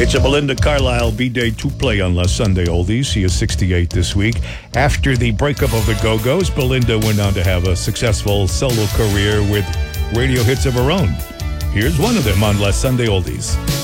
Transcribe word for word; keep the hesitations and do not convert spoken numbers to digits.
It's a Belinda Carlisle B-Day two play on Last Sunday Oldies. She is sixty-eight this week. After the breakup of the Go-Go's, Belinda went on to have a successful solo career with radio hits of her own. Here's one of them on Last Sunday Oldies.